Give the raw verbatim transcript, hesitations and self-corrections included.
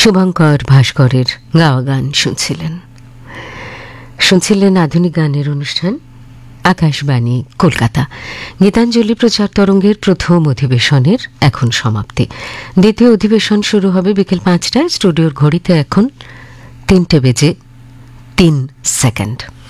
শুভঙ্কর ভাস্করের গাওয়া গান শুনছিলেন শুনছিলেন আধুনিক গানের অনুষ্ঠান আকাশবাণী কলকাতা। গীতাঞ্জলি প্রচার তরঙ্গের প্রথম অধিবেশনের এখন সমাপ্তি। দ্বিতীয় অধিবেশন শুরু হবে বিকেল পাঁচটায়। স্টুডিওর ঘড়িতে এখন তিনটে বেজে তিন সেকেন্ড।